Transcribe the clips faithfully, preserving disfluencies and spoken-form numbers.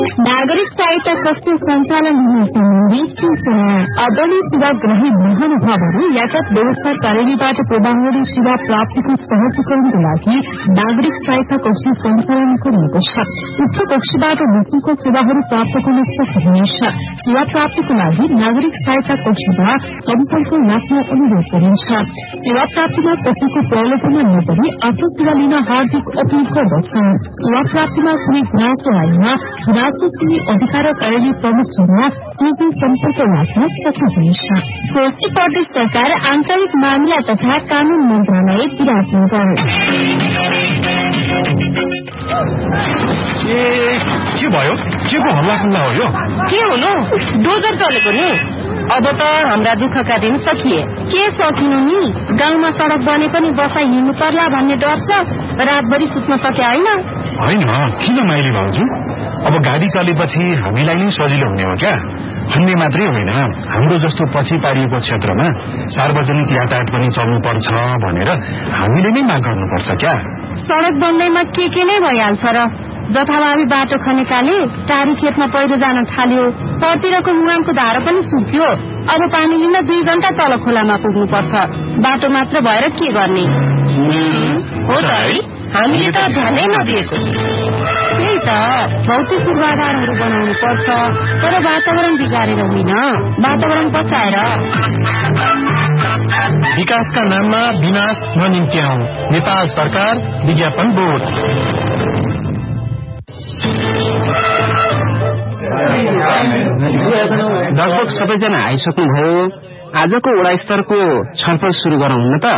नागरिक सहायता कक्ष सञ्चालन हुने सम्बन्धी सूचना। अदली सेवाग्राही महानुभावहरू यातायात व्यवस्था कार्यालयबाट प्रभावकारी सेवा प्राप्तिको सहजीकरणको लागि नागरिक सहायता कक्ष सञ्चालन गरिएको छ। उक्त कक्षबाट मुख्यको सेवाहरू प्राप्त गर्न सक्नुहुनेछ। सेवा प्राप्तिको लागि नागरिक सहायता कक्षमा सम्पर्क राख्न अनुरोध गरिन्छ। सेवा प्राप्तिमा कसैको प्रलोभनमा नपरी आफ्नो सेवा लिन हार्दिक अपील गर्दछ। सेवा प्राप्तिमा कुनै गुनासो आएमा गुनासो सुन्ने अधिकार कार्यालय प्रमुखसँग तुरन्तै सम्पर्क राख्न सक्नुहुनेछ। कोशी प्रदेश सरकार आन्तरिक मामिला तथा कानून मन्त्रालय विराटनगर। के भयो? के को हल्ला खुल्ला हो यो? के हुनु? डोजर चलेको नि। अब त हाम्रा दुःखका दिन सकिए। के सकिनु नि? गाउँमा सड़क बने पनि बसाइ हिँड्नु पर्ला भन्ने डर छ। रातभरि सुत्न सके होइन? होइन, किन माइली भाउजू? अब गाडी चलेपछि हामीलाई नै सजिलो हुने हो क्या? भन्ने मात्रै होइन, हाम्रो जस्तो पछि पारिएको क्षेत्रमा सार्वजनिक यातायात पनि चल्नु पर्छ भनेर हामीले नै माग गर्नुपर्छ क्या? सड़क बन्दैमा के के नै भइहाल्छ र। जथाभावी बाटो खनेकाले टारी खेतमा पहिरो जान थाल्यो। परतिरको मुहानको धारो पनि सुक्यो। अब पानी लिन दुई घण्टा तल खोलामा पुग्नु पर्छ। बाटो मात्र भएर के गर्ने हो त है? हामीले त ध्यानै नदिएको। त्यही त, भौतिक पूर्वाधारहरू बनाउनु पर्छ, तर वातावरण बिगारेर होइन, वातावरण बचाएर। विकासका नाममा विनाश ननिम्त्याउँ। नेपाल सरकार विज्ञापन बोर्ड। लगभग सबैजना आइसक्नुभयो। आजको वडा स्तरको छलफल शुरू गरौँ न त?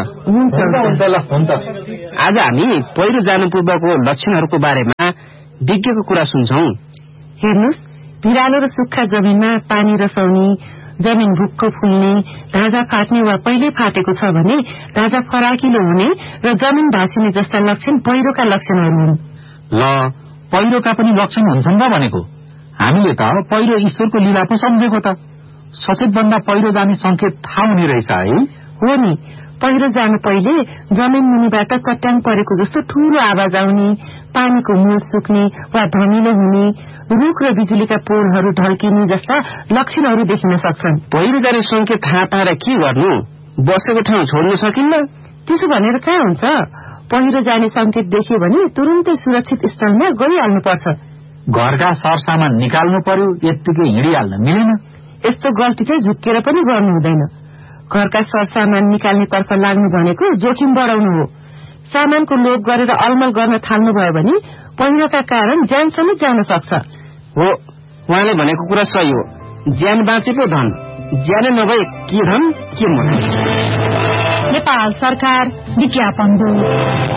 आज हामी पहिरो जानु पूर्वको लक्षणहरूको बारेमा विज्ञको कुरा सुन्छौं। हेर्नुहोस्, भिरालो र सुक्खा जमिनमा पानी रसाउने, जमिन भुक्क फुल्ने, ढाँचा फाट्ने वा पहिले फाटेको छ भने ढाँचा फराकिलो हुने र जमिन भाँसिने जस्ता लक्षण पहिरोका लक्षणहरू हुन्। ल, पहिरोका पनि लक्षण हुन्छन् र भनेको? हामीले त पहिरो ईश्वरको लीला पो सम्झेको त। सचेत भन्दा पहिरो जाने संकेत थाहा हुने रहेछ है? हो नि, पहिरो जानु पहिले जमिन मुनिबाट चट्याङ परेको जस्तो ठूलो आवाज आउने, पानीको मूल सुक्ने वा धमिलो हुने, रुख र बिजुलीका पोलहरू ढल्किने जस्ता लक्षणहरू देखिन सक्छन्। पहिरो जाने संकेत थाहा पाएर के गर्नु? बसेको ठाउँ छोड्न सकिन्न? त्यसो भनेर कहाँ हुन्छ? पहिरो जाने संकेत देख्यो भने तुरुन्तै सुरक्षित स्थलमा गइहाल्नुपर्छ। घरका सरसामान निकाल्नु पर्यो, यत्तिकै हिँडिहाल्न मिलेन। यस्तो गल्ती चाहिँ झुक्केर पनि गर्नु हुँदैन। घरका सरसामान निकाल्नेतर्फ लाग्नु भनेको जोखिम बढाउनु हो। सामानको लोभ गरेर अलमल गर्न थाल्नुभयो भने पहिरोका कारण ज्यान समेत जान सक्छ। हो, उहाँले भनेको कुरा सही हो। ज्यान बाँचे पो धन, ज्यानै नभए के धन के मन। नेपाल सरकार विज्ञापन बोर्ड।